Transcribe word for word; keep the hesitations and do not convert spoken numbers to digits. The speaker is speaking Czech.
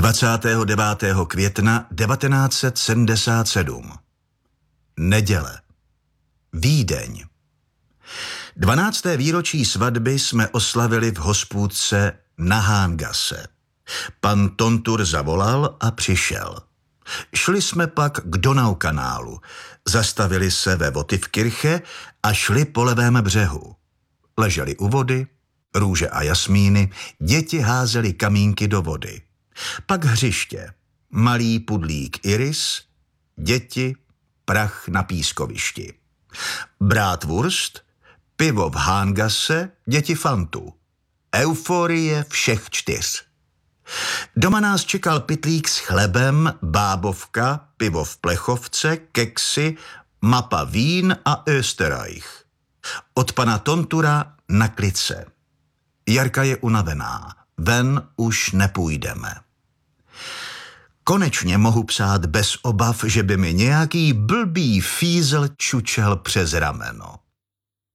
dvacátého devátého května devatenáct set sedmdesát sedm. Neděle. Vídeň. Dvanácté výročí svatby jsme oslavili v hospůdce na Hahngasse. Pan Tontur zavolal a přišel. Šli jsme pak k Donaukanálu, zastavili se ve Votivkirche a šli po levém břehu. Leželi u vody, růže a jasmíny, děti házeli kamínky do vody. Pak hřiště, malý pudlík iris, děti, prach na pískovišti. Bratwurst, pivo v Hahngasse, děti fantu. Euforie všech čtyř. Doma nás čekal pytlík s chlebem, bábovka, pivo v plechovce, keksy, mapa vín a Österreich. Od pana Tontura na klice. Jarka je unavená, ven už nepůjdeme. Konečně mohu psát bez obav, že by mi nějaký blbý fízel čučel přes rameno.